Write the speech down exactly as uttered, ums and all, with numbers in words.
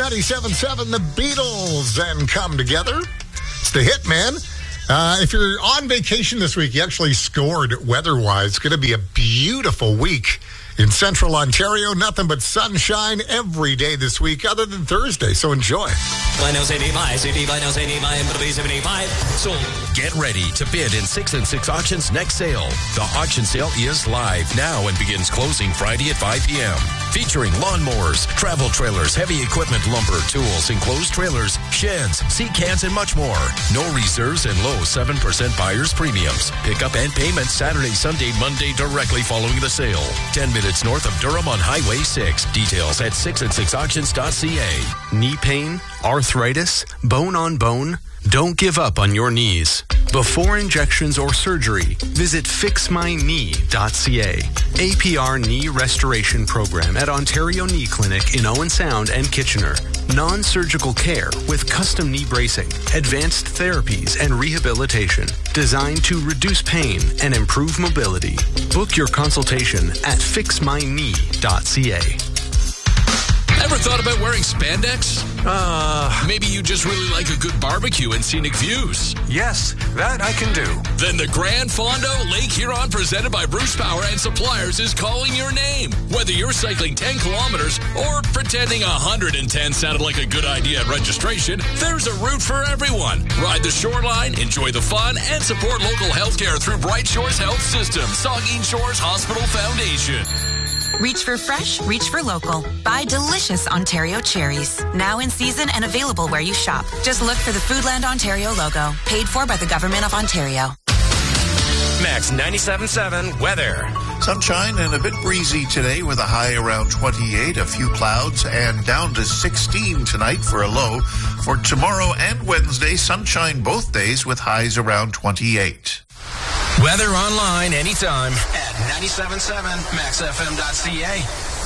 ninety-seven point seven, the Beatles, and Come Together. It's the hit, man. Uh, if you're on vacation this week, you actually scored weather-wise. It's going to be a beautiful week in central Ontario. Nothing but sunshine every day this week other than Thursday, so enjoy. Get ready to bid in six and six Auctions next sale. The auction sale is live now and begins closing Friday at five p.m. Featuring lawnmowers, travel trailers, heavy equipment, lumber, tools, enclosed trailers, sheds, seat cans, and much more. No reserves and low seven percent buyer's premiums. Pickup and payment Saturday, Sunday, Monday directly following the sale. ten minutes north of Durham on Highway six. Details at six and six auctions dot c a. Knee pain, arthritis, bone on bone? Don't give up on your knees. Before injections or surgery, visit fix my knee dot c a. A P R Knee Restoration Program at Ontario Knee Clinic in Owen Sound and Kitchener. Non-surgical care with custom knee bracing, advanced therapies, and rehabilitation designed to reduce pain and improve mobility. Book your consultation at fix my knee dot c a. Ever thought about wearing spandex? Uh, Maybe you just really like a good barbecue and scenic views. yes, that I can do. Then the Grand Fondo Lake Huron presented by Bruce Power and Suppliers is calling your name. Whether you're cycling ten kilometers or pretending one hundred ten sounded like a good idea at registration, there's a route for everyone. Ride the shoreline, enjoy the fun, and support local healthcare through Bright Shores Health System, Saugeen Shores Hospital Foundation. Reach for fresh, reach for local. Buy delicious Ontario cherries. Now in season and available where you shop. Just look for the Foodland Ontario logo. Paid for by the Government of Ontario. Max ninety-seven point seven weather. Sunshine and a bit breezy today with a high around twenty-eight, a few clouds, and down to sixteen tonight for a low. For tomorrow and Wednesday, sunshine both days with highs around twenty-eight. Weather online anytime at ninety-seven point seven max f m dot c a.